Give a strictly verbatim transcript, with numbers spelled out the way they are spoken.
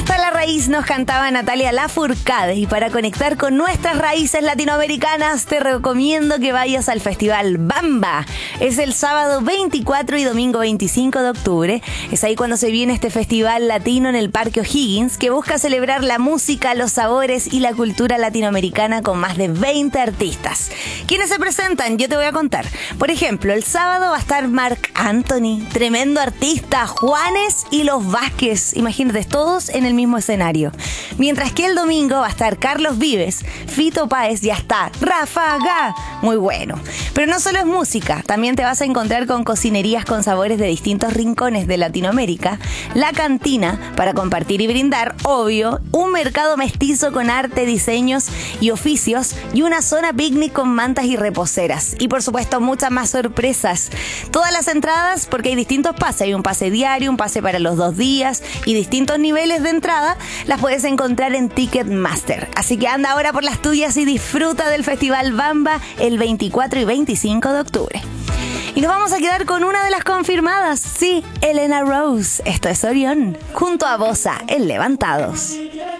Hasta la raíz nos cantaba Natalia Lafourcade, y para conectar con nuestras raíces latinoamericanas te recomiendo que vayas al Festival Bamba. Es el sábado veinticuatro y domingo veinticinco de octubre. Es ahí cuando se viene este festival latino en el Parque O'Higgins, que busca celebrar la música, los sabores y la cultura latinoamericana con más de veinte artistas. ¿Quiénes se presentan? Yo te voy a contar. Por ejemplo, el sábado va a estar Marc Anthony, tremendo artista, Juanes y Los Vázquez. Imagínate, todos en el mismo escenario. Mientras que el domingo va a estar Carlos Vives, Fito Páez y hasta Ráfaga. Muy bueno. Pero no solo es música, también te vas a encontrar con cocinerías con sabores de distintos rincones de Latinoamérica, la cantina para compartir y brindar, obvio, un mercado mestizo con arte, diseños y oficios y una zona picnic con mantas y reposeras. Y por supuesto muchas más sorpresas. Todas las entradas, porque hay distintos pases, hay un pase diario, un pase para los dos días y distintos niveles de entrada, las puedes encontrar en Ticketmaster. Así que anda ahora por las tuyas y disfruta del Festival Bamba el veinticuatro y veinticinco de octubre. Y nos vamos a quedar con una de las confirmadas, sí, Elena Rose. Esto es Orión, junto a Bosa en Levantados.